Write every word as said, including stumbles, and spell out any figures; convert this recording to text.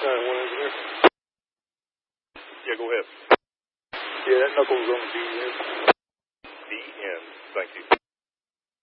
nine one engineer. Yeah, go ahead. Yeah, that knuckles on the D.